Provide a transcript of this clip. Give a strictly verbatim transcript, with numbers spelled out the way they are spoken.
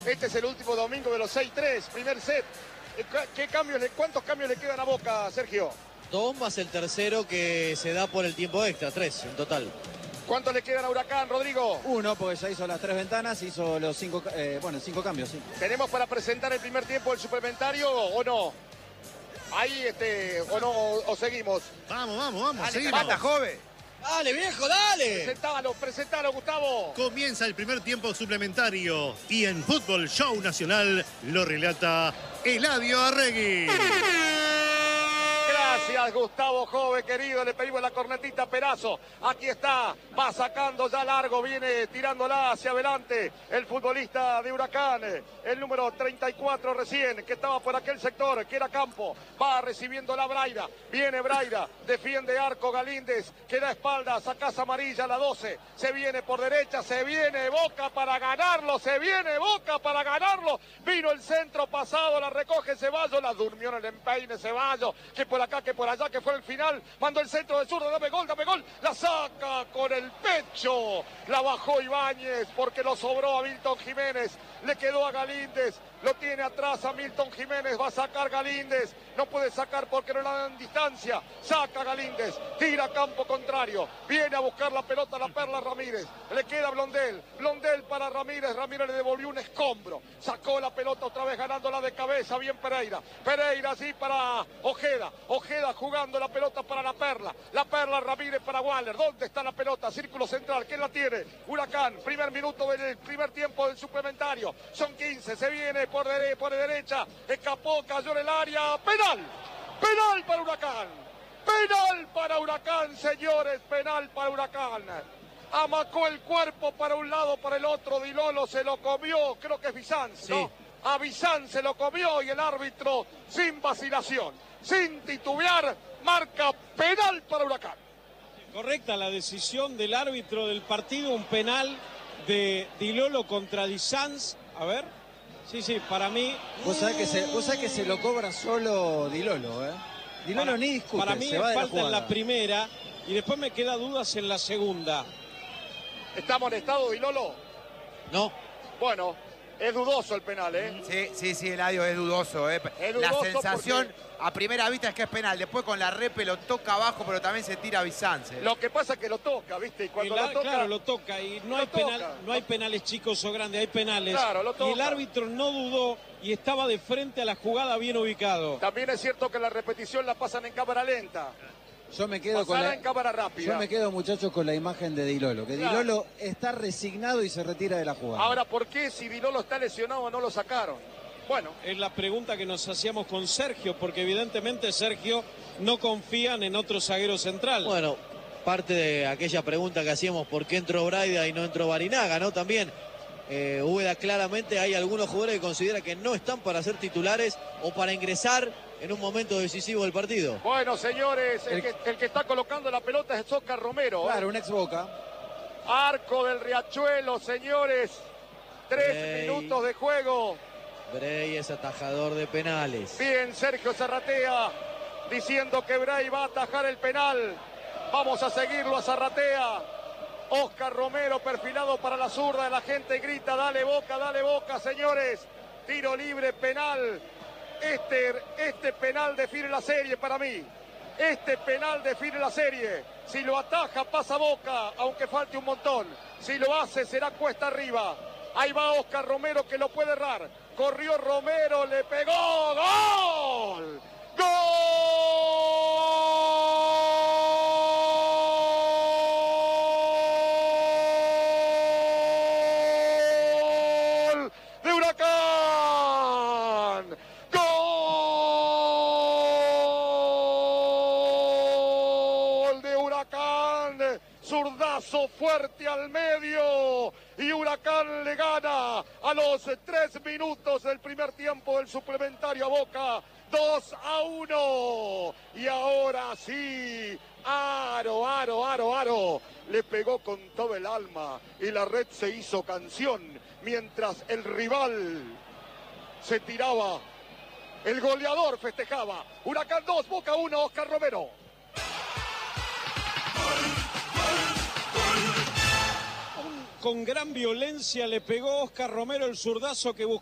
Este es el último domingo de los seis tres, primer set. ¿Qué cambios le, ¿Cuántos cambios le quedan a Boca, Sergio? Dos más el tercero que se da por el tiempo extra, tres en total. ¿Cuántos le quedan a Huracán, Rodrigo? Uno, porque ya hizo las tres ventanas, hizo los cinco, eh, bueno, cinco cambios, sí. ¿Tenemos para presentar el primer tiempo del suplementario o no? Ahí, este, o no, o, o seguimos. Vamos, vamos, vamos, Dale, seguimos. Mata, joven. Dale, viejo, dale. Presentalo, presentalo, Gustavo. Comienza el primer tiempo suplementario y en Fútbol Show Nacional lo relata Eladio Arregui. Gracias, Gustavo, joven querido. Le pedimos la cornetita a Perazo. Aquí está, va sacando ya largo, viene tirándola hacia adelante el futbolista de Huracán, el número treinta y cuatro recién, que estaba por aquel sector, que era Campo. Va recibiendo la Braida, viene Braida, defiende Arco Galíndez, queda espaldas a Casa Amarilla, la doce. Se viene por derecha, se viene Boca para ganarlo, se viene Boca para ganarlo. Vino el centro pasado, la recoge Ceballos, la durmió en el empeine Ceballos, que por acá, que por allá, que fue el final, mandó el centro de zurdo, dame gol, dame gol, la saca con el pecho, la bajó Ibáñez porque lo sobró a Milton Jiménez, le quedó a Galíndez, lo tiene atrás a Milton Jiménez, va a sacar Galíndez, no puede sacar porque no le dan distancia, saca Galíndez, tira a campo contrario, viene a buscar la pelota la Perla Ramírez, le queda Blondel, Blondel para Ramírez, Ramírez le devolvió un escombro, sacó la pelota otra vez ganándola de cabeza, bien Pereira, Pereira sí para Ojeda, Ojeda jugando la pelota para la Perla, la Perla Ramírez para Waller, ¿dónde está la pelota? Círculo central, ¿quién la tiene? Huracán, primer minuto del primer tiempo del suplementario, son quince, se viene por, dere por derecha, escapó, cayó en el área, penal, penal para Huracán, penal para Huracán, señores, penal para Huracán. Amacó el cuerpo para un lado, para el otro, Dilolo se lo comió, creo que es Bizán, sí. ¿no? A Bizán se lo comió y el árbitro, sin vacilación, sin titubear, marca penal para Huracán. Correcta la decisión del árbitro del partido, un penal de Dilolo contra Di Sanz. A ver, sí, sí, para mí... Vos sabés que se, vos sabés que se lo cobra solo Dilolo, ¿eh? Dilolo para, ni discute, Para mí se va de la falta en jugada. la primera y después me queda dudas en la segunda. ¿Está amonestado Dilolo? No. Bueno, es dudoso el penal, ¿eh? Sí, sí, sí, Eladio, es dudoso, ¿eh? Es La dudoso sensación porque... a primera vista es que es penal. Después con la repe lo toca abajo, pero también se tira a Bizance. Lo que pasa es que lo toca, ¿viste? Y cuando El, lo toca... Claro, lo toca y no lo hay, penal, toca. no hay penales chicos o grandes, hay penales. Claro, lo toca. Y el árbitro no dudó y estaba de frente a la jugada bien ubicado. También es cierto que la repetición la pasan en cámara lenta. Yo me quedo con Pasala la... en cámara rápida. Yo me quedo, muchachos, con la imagen de Dilolo, que Claro. Dilolo está resignado y se retira de la jugada. Ahora, ¿por qué si Dilolo está lesionado no lo sacaron? Bueno, Es la pregunta que nos hacíamos con Sergio, porque evidentemente Sergio no confían en otro zaguero central. Bueno, parte de aquella pregunta que hacíamos, ¿por qué entró Braida y no entró Barinaga, no? También, eh, Úbeda claramente hay algunos jugadores que considera que no están para ser titulares o para ingresar en un momento decisivo del partido. bueno, señores, el, El- que, el que está colocando la pelota es Oscar Romero. Claro, ¿eh? un ex Boca. Arco del Riachuelo, señores. Tres Ey. minutos de juego. Bray es atajador de penales. Bien, Sergio Zarratea diciendo que Bray va a atajar el penal. Vamos a seguirlo a Zarratea. Oscar Romero perfilado para la zurda. La gente grita, dale Boca, dale Boca, señores. Tiro libre, penal. Este, este penal define la serie para mí. Este penal define la serie. Si lo ataja, pasa Boca, aunque falte un montón. Si lo hace, será cuesta arriba. Ahí va Oscar Romero que lo puede errar. Corrió Romero, le pegó. ¡Gol! ¡Gol! ¡De Huracán! ¡Gol! ¡De Huracán! Zurdazo fuerte al medio y Huracán le gana a los tres minutos del primer tiempo del suplementario a Boca, dos a uno. Y ahora sí, Aro, Aro, Aro, Aro, le pegó con todo el alma y la red se hizo canción mientras el rival se tiraba. El goleador festejaba. Huracán dos, Boca uno, Oscar Romero. con gran violencia le pegó Oscar Romero el zurdazo que buscó.